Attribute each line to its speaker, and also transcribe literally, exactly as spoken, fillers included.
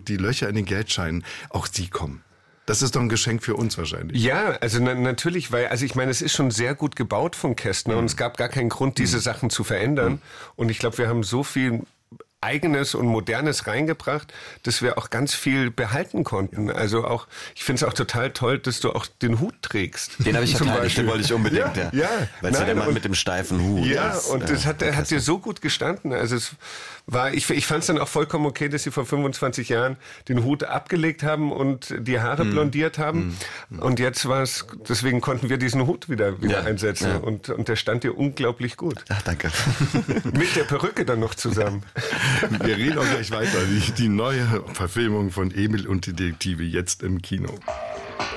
Speaker 1: die Löcher in den Geldscheinen, auch die kommen. Das ist doch ein Geschenk für uns wahrscheinlich.
Speaker 2: Ja, also na, natürlich, weil, also ich meine, es ist schon sehr gut gebaut von Kästner mhm. und es gab gar keinen Grund, diese mhm. Sachen zu verändern. Mhm. Und ich glaube, wir haben so viel Eigenes und Modernes reingebracht, dass wir auch ganz viel behalten konnten. Also auch, ich finde es auch total toll, dass du auch den Hut trägst.
Speaker 3: Den habe ich verteidigt, den wollte ich unbedingt.
Speaker 2: Ja, ja.
Speaker 3: Weil es ja der Mann mit dem steifen Hut
Speaker 2: ja,
Speaker 3: ist.
Speaker 2: Und das hat, hat dir so gut gestanden. Also es war, ich, ich fand es dann auch vollkommen okay, dass sie vor fünfundzwanzig Jahren den Hut abgelegt haben und die Haare mm. blondiert haben. Mm. Und jetzt war es, deswegen konnten wir diesen Hut wieder, wieder ja, einsetzen. Ja. Und, und der stand dir unglaublich gut.
Speaker 3: Ach, danke.
Speaker 2: Mit der Perücke dann noch zusammen.
Speaker 1: Wir reden auch gleich weiter. Die, die neue Verfilmung von Emil und die Detektive jetzt im Kino.